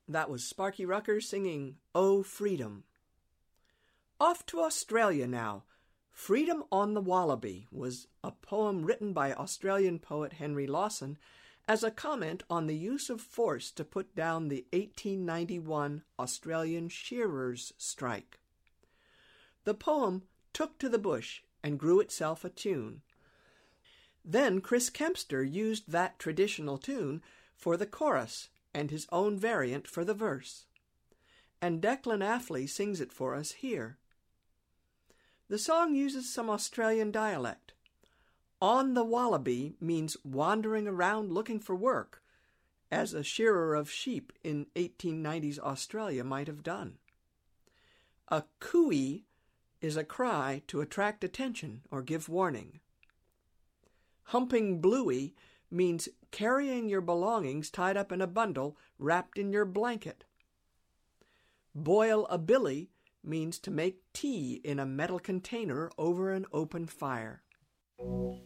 That was Sparky Rucker singing "Oh Freedom." Off to Australia now. "Freedom on the Wallaby" was a poem written by Australian poet Henry Lawson as a comment on the use of force to put down the 1891 Australian shearers' strike. The poem took to the bush and grew itself a tune. Then Chris Kempster used that traditional tune for the chorus and his own variant for the verse. And Declan Affley sings it for us here. The song uses some Australian dialect. "On the Wallaby" means wandering around looking for work, as a shearer of sheep in 1890s Australia might have done. A cooey is a cry to attract attention or give warning. Humping bluey means carrying your belongings tied up in a bundle wrapped in your blanket. Boil a billy means to make tea in a metal container over an open fire.